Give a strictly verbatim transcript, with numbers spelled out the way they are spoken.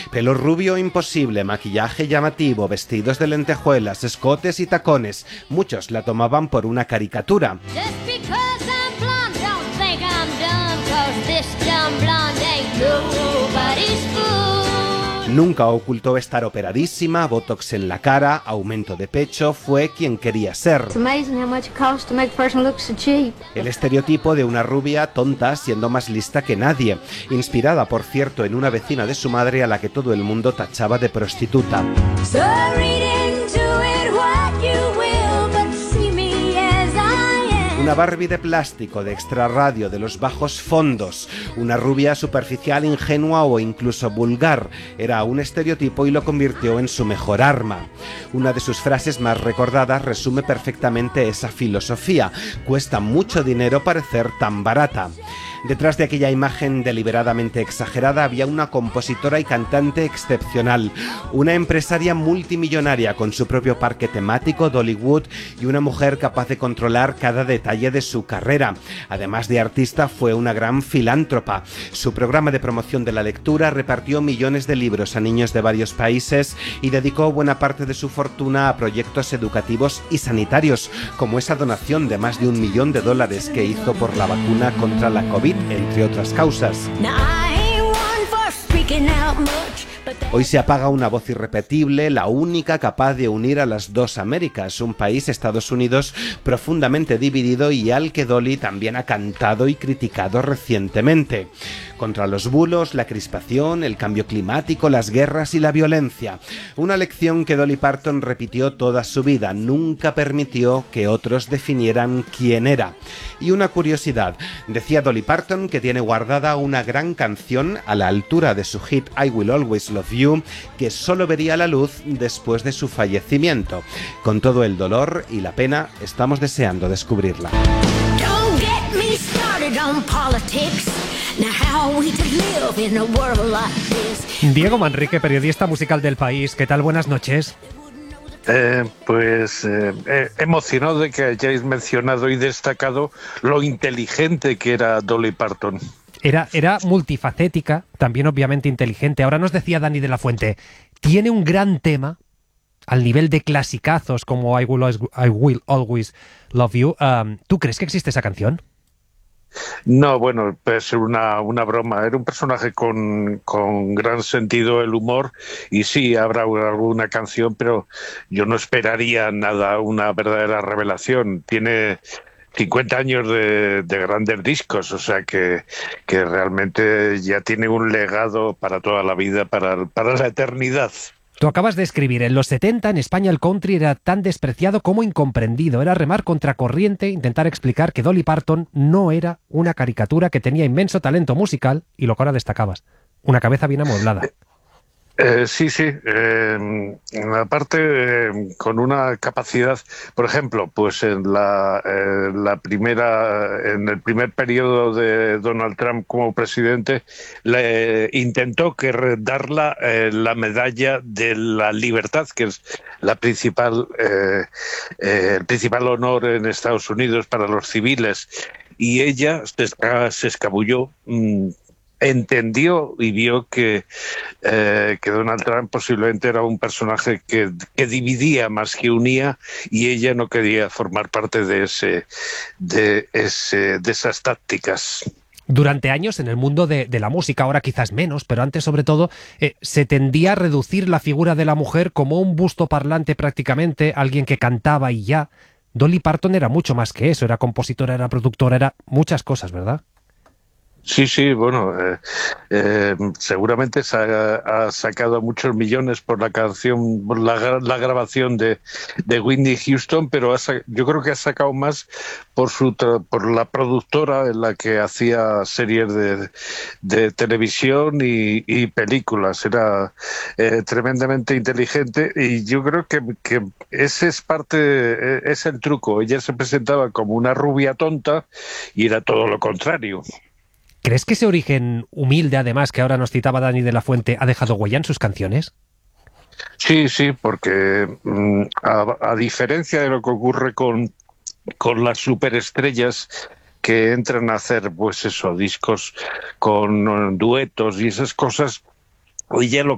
Pelo rubio imposible, maquillaje llamativo, vestidos de lentejuelas, escotes y tacones. Muchos la tomaban por una caricatura. Nunca ocultó estar operadísima, botox en la cara, aumento de pecho, fue quien quería ser. El estereotipo de una rubia tonta siendo más lista que nadie, inspirada por cierto en una vecina de su madre a la que todo el mundo tachaba de prostituta. Una Barbie de plástico, de extrarradio, de los bajos fondos, una rubia superficial, ingenua o incluso vulgar. Era un estereotipo y lo convirtió en su mejor arma. Una de sus frases más recordadas resume perfectamente esa filosofía. Cuesta mucho dinero parecer tan barata. Detrás de aquella imagen deliberadamente exagerada había una compositora y cantante excepcional, una empresaria multimillonaria con su propio parque temático, Dollywood, y una mujer capaz de controlar cada detalle de su carrera. Además de artista, fue una gran filántropa. Su programa de promoción de la lectura repartió millones de libros a niños de varios países y dedicó buena parte de su fortuna a proyectos educativos y sanitarios, como esa donación de más de un millón de dólares que hizo por la vacuna contra la COVID, entre otras causas. Hoy se apaga una voz irrepetible, la única capaz de unir a las dos Américas, un país, Estados Unidos, profundamente dividido y al que Dolly también ha cantado y criticado recientemente. Contra los bulos, la crispación, el cambio climático, las guerras y la violencia. Una lección que Dolly Parton repitió toda su vida, nunca permitió que otros definieran quién era. Y una curiosidad, decía Dolly Parton que tiene guardada una gran canción a la altura de su hit I Will Always Love You, que solo vería la luz después de su fallecimiento. Con todo el dolor y la pena, estamos deseando descubrirla. Diego Manrique, periodista musical del País, ¿qué tal? Buenas noches. Eh, pues eh, eh, emocionado de que hayáis mencionado y destacado lo inteligente que era Dolly Parton. Era, era multifacética, también obviamente inteligente. Ahora nos decía Dani de la Fuente, tiene un gran tema al nivel de clasicazos como I Will Always, I Will Always Love You. Um, ¿Tú crees que existe esa canción? No, bueno, puede ser una, una broma. Era un personaje con, con gran sentido del humor y sí, habrá alguna canción, pero yo no esperaría nada, una verdadera revelación. Tiene cincuenta años de, de grandes discos, o sea que, que realmente ya tiene un legado para toda la vida, para, para la eternidad. Tú acabas de escribir, en los setenta en España el country era tan despreciado como incomprendido. Era remar contracorriente, intentar explicar que Dolly Parton no era una caricatura, que tenía inmenso talento musical y lo que ahora destacabas, una cabeza bien amueblada. Eh, sí, sí. Eh, aparte, eh, con una capacidad, por ejemplo, pues en la, eh, la primera, en el primer periodo de Donald Trump como presidente, le intentó que darla eh, la medalla de la libertad, que es la principal, eh, eh, el principal honor en Estados Unidos para los civiles, y ella se, se escabulló. Mmm, entendió y vio que, eh, que Donald Trump posiblemente era un personaje que, que dividía más que unía, y ella no quería formar parte de, ese, de, ese, de esas tácticas. Durante años en el mundo de, de la música, ahora quizás menos, pero antes sobre todo, eh, se tendía a reducir la figura de la mujer como un busto parlante prácticamente, alguien que cantaba y ya. Dolly Parton era mucho más que eso, era compositora, era productora, era muchas cosas, ¿verdad? Sí, sí, bueno, eh, eh, seguramente se ha, ha sacado muchos millones por la canción, por la, la grabación de, de Whitney Houston, pero ha, yo creo que ha sacado más por su por la productora en la que hacía series de, de televisión y, y películas. Era eh, tremendamente inteligente y yo creo que, que ese es parte, es el truco. Ella se presentaba como una rubia tonta y era todo lo contrario. ¿Crees que ese origen humilde, además, que ahora nos citaba Dani de la Fuente, ha dejado huella en sus canciones? Sí, sí, porque a, a diferencia de lo que ocurre con, con las superestrellas que entran a hacer, pues eso, discos con duetos y esas cosas, ella lo